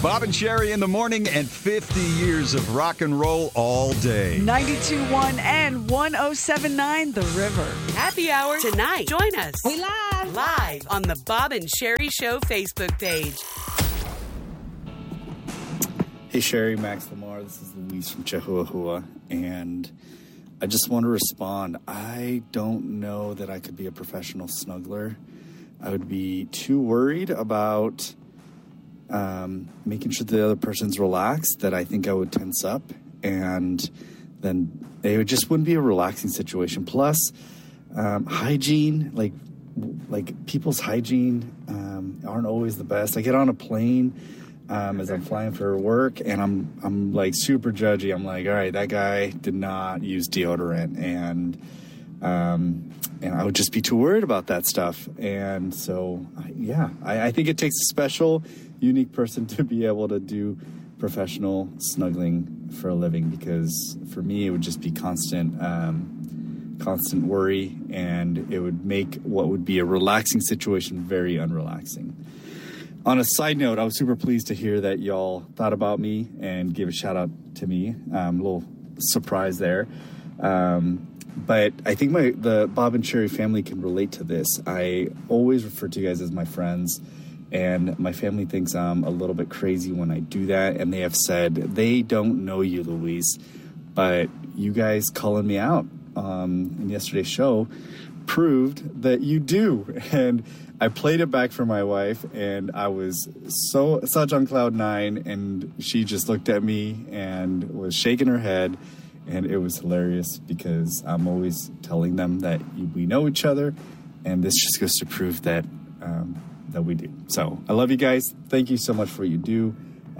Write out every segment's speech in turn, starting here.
Bob and Sherry in the morning and 50 years of rock and roll all day. 92.1 and 107.9 The River. Happy hour tonight. Join us. We live on the Bob and Sherry Show Facebook page. Hey, Sherry, Max Lamar. This is Luis from Chihuahua, and I just want to respond. I don't know that I could be a professional snuggler. I would be too worried about making sure the other person's relaxed that I think I would tense up, and then it just wouldn't be a relaxing situation. Plus, hygiene, like people's hygiene aren't always the best. I get on a plane as I'm flying for work, and I'm like super judgy. I'm like, all right, that guy did not use deodorant, and I would just be too worried about that stuff. And so, I think it takes a special, unique person to be able to do professional snuggling for a living, because for me, it would just be constant worry, and it would make what would be a relaxing situation very unrelaxing. On a side note, I was super pleased to hear that y'all thought about me and gave a shout out to me. A little surprise there. But I think the Bob and Sherry family can relate to this. I always refer to you guys as my friends, and my family thinks I'm a little bit crazy when I do that. And they have said they don't know you, Luis, but you guys calling me out in yesterday's show proved that you do. And I played it back for my wife, and I was such on cloud nine, and she just looked at me and was shaking her head, and it was hilarious because I'm always telling them that we know each other, and this just goes to prove that that we do. So I love you guys. Thank you so much for what you do.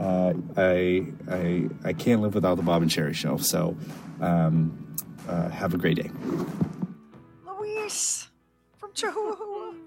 I can't live without the Bob and Sherry Show. So have a great day. Luis from Chihuahua.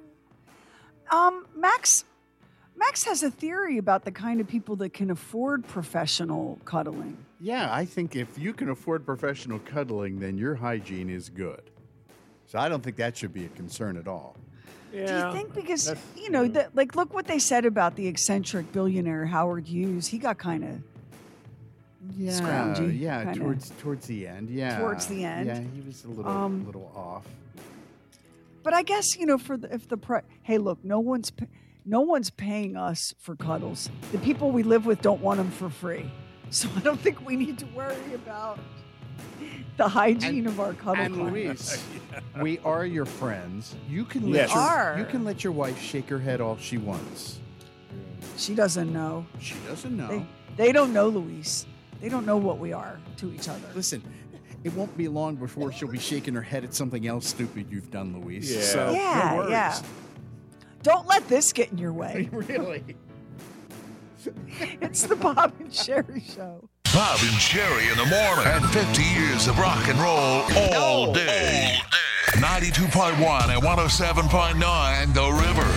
Max has a theory about the kind of people that can afford professional cuddling. Yeah, I think if you can afford professional cuddling, then your hygiene is good. So I don't think that should be a concern at all. Yeah. Do you think because, look what they said about the eccentric billionaire Howard Hughes. He got kind of scroungy. Yeah, towards the end. Yeah. Towards the end. Yeah, he was a little off. But I guess, hey, look, no one's paying us for cuddles. The people we live with don't want them for free. So I don't think we need to worry about the hygiene of our cuddle. And Luis, we are your friends. You can let your wife shake her head all she wants. She doesn't know. She doesn't know. They don't know, Luis. They don't know what we are to each other. Listen, it won't be long before she'll be shaking her head at something else stupid you've done, Luis. Yeah. So, no worries. Yeah. Don't let this get in your way. Really? It's the Bob and Sherry Show. Bob and Sherry in the morning and 50 years of rock and roll all day. 92.1 and 107.9 The River.